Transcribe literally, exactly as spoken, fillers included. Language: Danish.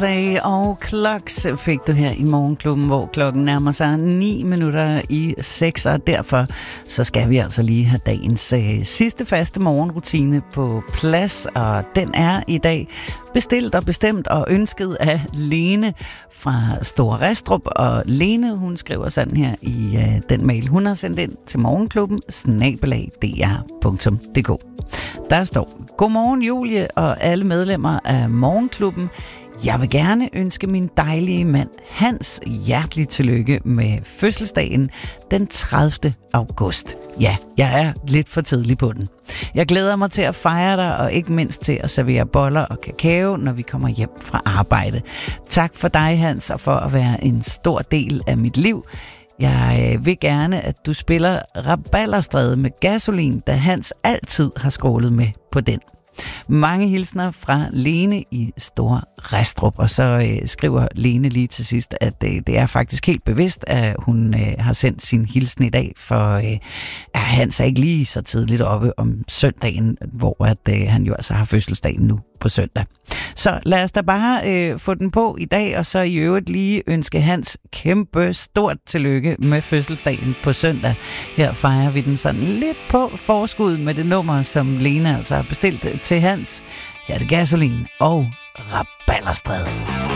Coldplay og Clocks fik du her i Morgenklubben, hvor klokken nærmer sig ni minutter i seks, og derfor så skal vi altså lige have dagens øh, sidste faste morgenrutine på plads, og den er i dag bestilt og bestemt og ønsket af Lene fra Store Restrup. Og Lene, hun skriver sådan her i øh, den mail, hun har sendt ind til morgenklubben snabel-a d r punktum d k. Der står: Godmorgen Julie og alle medlemmer af Morgenklubben. Jeg vil gerne ønske min dejlige mand Hans hjertelig tillykke med fødselsdagen den tredivte august. Ja, jeg er lidt for tidlig på den. Jeg glæder mig til at fejre dig, og ikke mindst til at servere boller og kakao, når vi kommer hjem fra arbejde. Tak for dig, Hans, og for at være en stor del af mit liv. Jeg vil gerne, at du spiller Rabalderstræde med Gasolin, da Hans altid har skålet med på den. Mange hilsner fra Lene i Store Restrup. Og så øh, skriver Lene lige til sidst, at øh, det er faktisk helt bevidst, at hun øh, har sendt sin hilsen i dag, for øh, at Hans er ikke lige så tidligt oppe om søndagen, hvor at, øh, han jo altså har fødselsdagen nu på søndag. Så lad os da bare øh, få den på i dag, og så i øvrigt lige ønske Hans kæmpe stort tillykke med fødselsdagen på søndag. Her fejrer vi den sådan lidt på forskud med det nummer, som Lene altså har bestilt til Hans. Her er det Gasolin og Rabalderstræde.